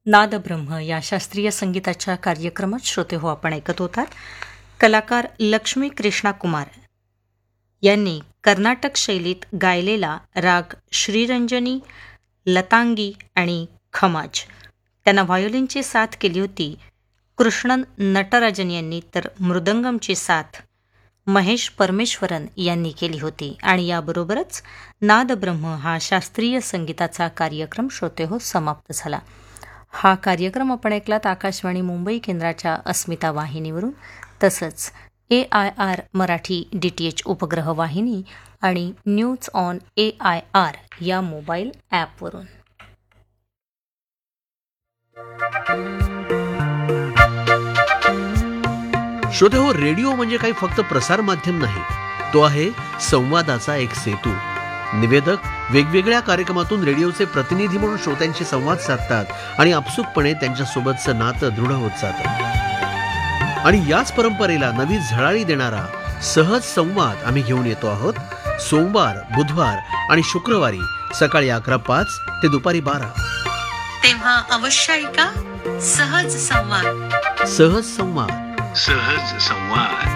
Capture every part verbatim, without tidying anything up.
नादब्रह्म या शास्त्रीय संगीताच्या कार्यक्रमात श्रोते हो आपण ऐकत होतात. कलाकार लक्ष्मी कृष्णा कुमार यांनी कर्नाटक शैलीत गायलेला राग श्रीरंजनी, लतांगी आणि खमाज. त्यांना व्हायोलिनची साथ केली होती कृष्णन नटराजन यांनी, तर मृदंगमची साथ महेश परमेश्वरन यांनी केली होती. आणि याबरोबरच नादब्रह्म हा शास्त्रीय संगीताचा कार्यक्रम श्रोते हो समाप्त झाला. हा कार्यक्रम आपण ऐकलात आकाशवाणी मुंबई केंद्राच्या अस्मिता वाहिनीवरून, तसंच ए I R Marathi D T H उपग्रह वाहिनी आणि news on A I R या मोबाईल ॲपवरून. श्रोते हो, रेडिओ म्हणजे काही फक्त प्रसार माध्यम नाही, तो आहे संवादाचा एक सेतू. निवेदक वेगवेगळ्या कार्यक्रमातून रेडिओचे प्रतिनिधी म्हणून श्रोत्यांशी संवाद साधतात आणि आपसुकपणे त्यांच्यासोबतचं नातं दृढ होत जातं. आणि याच परंपरेला नवी झळाळी देणारा सहज संवाद आम्ही घेऊन येतो आहोत. सोमवार, बुधवार आणि शुक्रवारी सकाळी अकरा पाच ते दुपारी बारा. तेव्हा अवश्य ऐका सहज संवाद. सहज संवाद. सहज संवाद.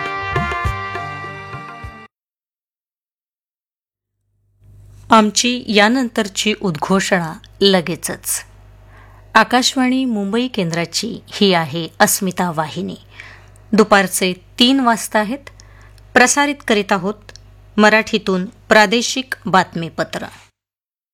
आमची यानंतरची उद्घोषणा लगेचच. आकाशवाणी मुंबई केंद्राची ही आहे अस्मिता वाहिनी. दुपारचे तीन वाजता आहेत. प्रसारित करीत आहोत मराठीतून प्रादेशिक बातमीपत्र.